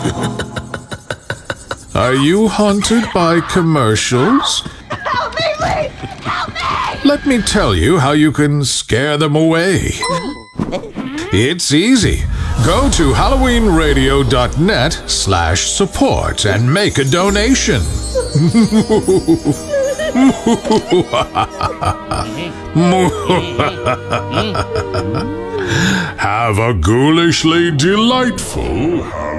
Are you haunted by commercials? Help me, please! Help me! Let me tell you how you can scare them away. It's easy. Go to halloweenradio.net/support and make a donation. Have a ghoulishly delightful